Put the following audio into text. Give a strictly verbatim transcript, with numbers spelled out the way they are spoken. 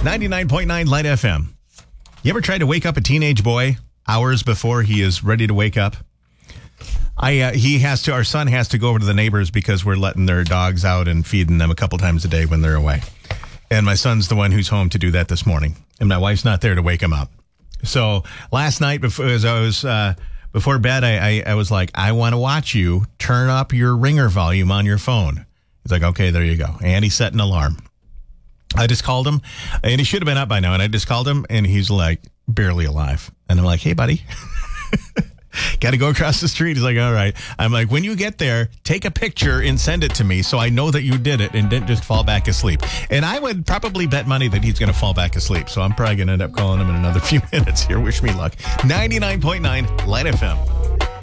ninety-nine point nine Light F M. You ever tried to wake up a teenage boy hours before he is ready to wake up? I uh, he has to. Our son has to go over to the neighbors because we're letting their dogs out and feeding them a couple times a day when they're away. And my son's the one who's home to do that this morning, and my wife's not there to wake him up. So last night, before as I was uh, before bed, I, I I was like, I want to watch you turn up your ringer volume on your phone. He's like, okay, there you go. And he set an alarm. I just called him, and he should have been up by now. And I just called him, and he's like barely alive. And I'm like, hey, buddy, got to go across the street. He's like, all right. I'm like, when you get there, take a picture and send it to me so I know that you did it and didn't just fall back asleep. And I would probably bet money that he's going to fall back asleep. So I'm probably going to end up calling him in another few minutes here. Wish me luck. ninety-nine point nine Light F M.